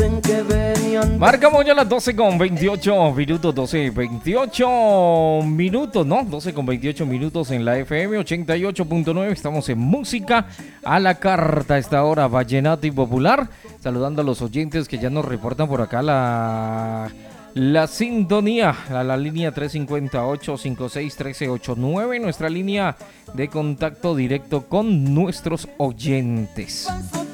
dicen que venían. Marcamos ya las 12 con 28 minutos, 28 minutos, ¿no? 12 con 28 minutos en la FM 88.9. Estamos en música a la carta a esta hora, vallenato y popular. Saludando a los oyentes que ya nos reportan por acá la sintonía a la línea 358-56-1389, nuestra línea de contacto directo con nuestros oyentes.